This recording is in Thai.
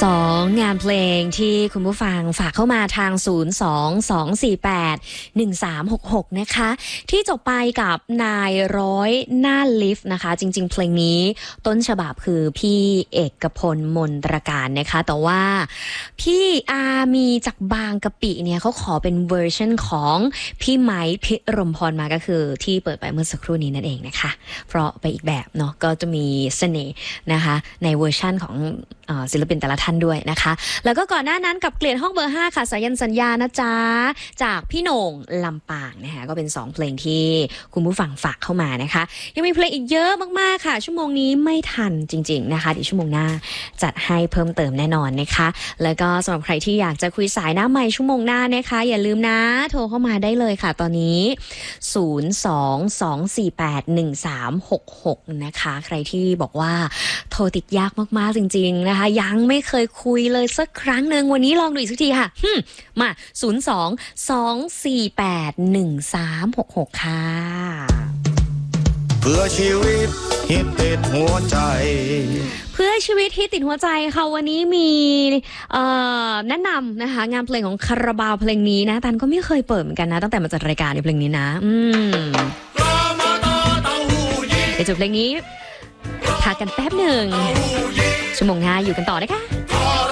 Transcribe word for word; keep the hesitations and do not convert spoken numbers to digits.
สองงานเพลงที่คุณผู้ฟังฝากเข้ามาทางศูนย์ สอง สอง สี่ แปด หนึ่ง สาม หก หกนะคะที่จบไปกับนายร้อยหน้าลิฟต์นะคะจริงๆเพลงนี้ต้นฉบับคือพี่เอกพลมนตรการนะคะแต่ว่าพี่อามีจากบางกะปิเนี่ยเขาขอเป็นเวอร์ชันของพี่ไม้พิรมพรมาก็คือที่เปิดไปเมื่อสักครู่นี้นั่นเองนะคะเพราะไปอีกแบบเนาะก็จะมีเสน่ห์นะคะในเวอร์ชันของศิลปินแต่ละท่านด้วยนะคะแล้วก็ก่อนหน้านั้นกับเกลียดห้องเบอร์ห้าค่ะสายันสัญญานะจ๊ะจากพี่โหน่งลำปางนะคะก็เป็นสองเพลงที่คุณผู้ฟังฝากเข้ามานะคะยังมีเพลงอีกเยอะมากๆค่ะชั่วโมงนี้ไม่ทันจริงๆนะคะเดี๋ยวชั่วโมงหน้าจัดให้เพิ่มเติมแน่นอนนะคะแล้วก็สำหรับใครที่อยากจะคุยสายหน้าไมค์ชั่วโมงหน้านะคะอย่าลืมนะโทรเข้ามาได้เลยค่ะตอนนี้ศูนย์ สอง สอง สี่ แปด หนึ่ง สาม หก หกนะคะใครที่บอกว่าโทรติดยากมากๆจริงๆนะคะยังไม่เคยคุยเลยสักครั้งหนึ่งวันนี้ลองดูอีกสักทีค่ะมาศูนย์ สอง สอง สี่ แปด หนึ่ง สาม หก หกค่ะเพื่อชีวิตฮิตติดหัวใจเพื่อชีวิตที่ติดหัวใจค่ะวันนี้มีแนะนำนะคะงานเพลงของคาราบาวเพลงนี้นะตันก็ไม่เคยเปิดเหมือนกันนะตั้งแต่มาจัดรายการในเพลงนี้นะอืมเดี๋ยวจบเพลงนี้พักกันแป๊บหนึ่งชั่วโมงหน้าอยู่กันต่อนะคะ